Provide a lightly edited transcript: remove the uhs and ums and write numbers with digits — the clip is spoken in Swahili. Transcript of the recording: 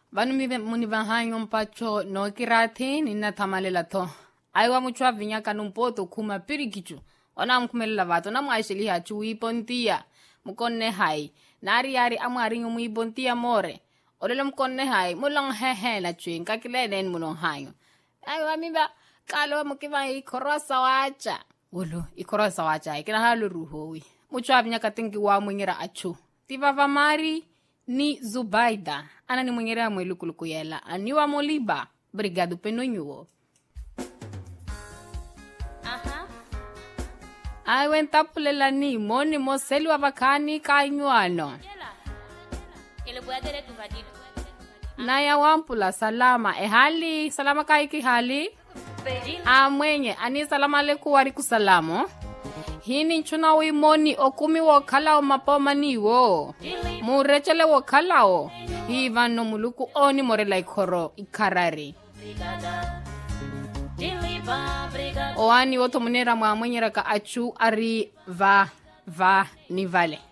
Vanu muni vahanyo mpacho no kirati nina tamalela to. Aiwa muchwa vinya kanumpoto kuma pirikichu. Ona mkumelela vato na mwashili hachu uipontia. Mukone hai. Nari yari amarinyo muipontia more. Olele mukone hai. Mulong hehe na chwin. Kakilenen mulong hanyo. Aiwa miba kalo mukiva ikorosa wacha. Ulu ikorosa wacha. Ikina halu ruhowi. Muchwa vinya katingi wa mwingira achu. Tivava mari ni Zubaida. Ana ni mwingere ya mwelu kulukuyela. Aniwa moliba. Brigadu penonyuo. Ai wenta pulela ni moni moseli wa bakani kainyuano. Na ya wampula salama. Hali salama kaiki hali. Mwenye ani salama leku wari kusalamo. Hini nchuna wimoni okumi wakala o mapoma niwo. Murechele wakala o. Hivano muluku oni morela ikoro ikarari. Oani woto munera mwenyera ka achu ari va ni vale.